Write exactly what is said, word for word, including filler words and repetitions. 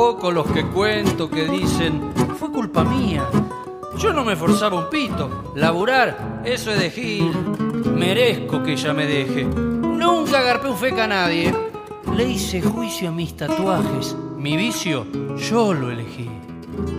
Poco los que cuento que dicen, fue culpa mía. Yo no me forzaba un pito. Laburar, eso es de gil. Merezco que ella me deje. Nunca agarpé un feca a nadie. Le hice juicio a mis tatuajes. Mi vicio, yo lo elegí.